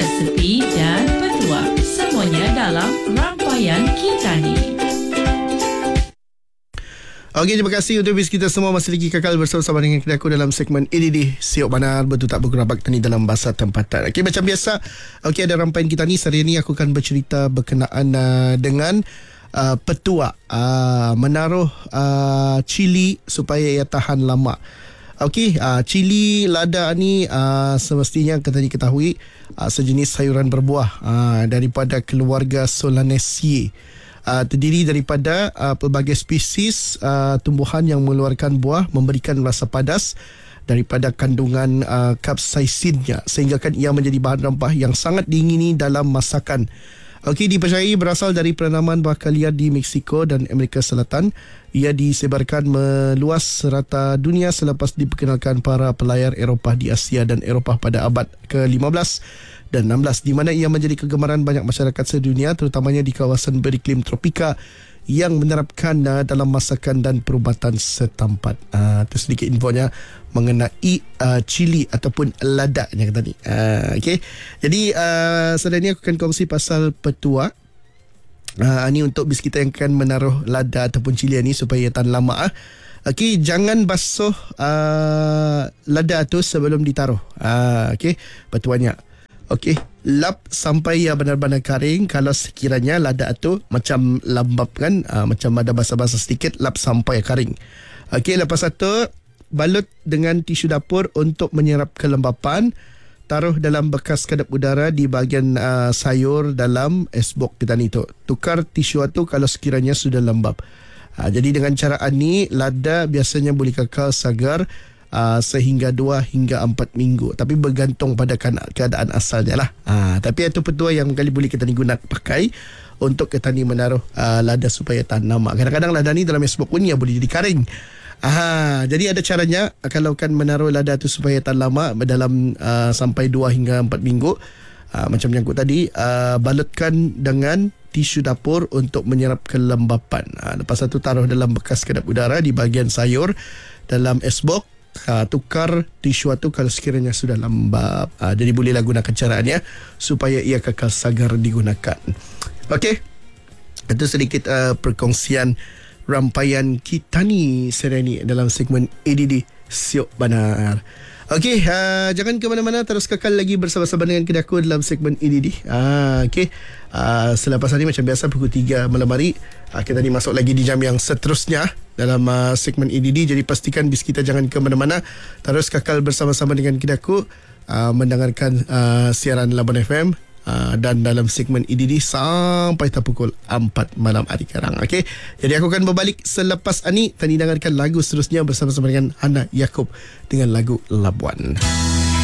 resepi dan petuah. Semuanya dalam Rangkaian Kita Ni. Okey, terima kasih untuk bis kita semua masih lagi kekal bersama dengan kita aku dalam segmen EDD Siok Banar Betul Tak Bergerabak Tani dalam bahasa tempatan. Okey, macam biasa, okey, ada rangkaian kita ni. Hari ini aku akan bercerita berkenaan dengan petua menaruh cili supaya ia tahan lama. Okey, cili lada ni semestinya kita diketahui sejenis sayuran berbuah daripada keluarga Solanaceae. Terdiri daripada pelbagai spesies tumbuhan yang mengeluarkan buah, memberikan rasa padas daripada kandungan kapsaisinnya, sehingga kan ia menjadi bahan rempah yang sangat diingini dalam masakan. Okey, dipercayai berasal dari penanaman buah liar di Mexico dan Amerika Selatan. Ia disebarkan meluas serata dunia selepas diperkenalkan para pelayar Eropah di Asia dan Eropah pada abad ke-15 dan 16, di mana ia menjadi kegemaran banyak masyarakat sedunia, terutamanya di kawasan beriklim tropika yang menerapkan dalam masakan dan perubatan setempat. Itu sedikit infonya mengenai cili ataupun lada yang kata ni. Okey. Jadi saudara ni aku akan kongsi pasal petua. Ini untuk bis kita yang akan menaruh lada ataupun cili ni supaya tahan lama. Okey, jangan basuh lada tu sebelum ditaruh. Okey, petuanya. Okey, lap sampai ia benar-benar kering. Kalau sekiranya lada tu macam lembab kan, macam ada basah-basah sedikit, lap sampai kering. Okey, lepas itu balut dengan tisu dapur untuk menyerap kelembapan. Taruh dalam bekas kedap udara di bahagian sayur dalam esbok kita ni tu. Tukar tisu tu kalau sekiranya sudah lembab. Jadi dengan cara ni lada biasanya boleh kekal segar sehingga 2 hingga 4 minggu, tapi bergantung pada keadaan asalnya lah. Tapi itu petua yang kali boleh kita guna pakai untuk kita ni menaruh lada supaya tahan lama. Kadang-kadang lada ni dalam esbok pun ia boleh jadi kering. Jadi ada caranya kalau kan menaruh lada tu supaya tahan lama dalam sampai 2 hingga 4 minggu. Macam yang aku tadi, balutkan dengan tisu dapur untuk menyerap kelembapan. Lepas itu taruh dalam bekas kedap udara di bahagian sayur dalam esbok. Tukar tisu tu kalau sekiranya sudah lembab. Jadi bolehlah gunakan caranya supaya ia kekal segar digunakan. Okey, itu sedikit perkongsian rangkaian kita ni sereni dalam segmen EDD Siok Banar. Okey, jangan ke mana-mana, terus kekal lagi bersama-sama dengan kita aku dalam segmen EDD. Okey, selepas ini macam biasa pukul 3 malam hari, kita ni masuk lagi di jam yang seterusnya dalam segmen EDD. Jadi pastikan bis kita jangan ke mana-mana, terus kekal bersama-sama dengan kita aku mendengarkan siaran Labuan FM dan dalam segmen EDD sampai pukul 4 malam hari sekarang. Okey, jadi aku akan berbalik selepas ini. Tadi dengarkan lagu seterusnya bersama-sama dengan Hana Yaakob dengan lagu Labuan.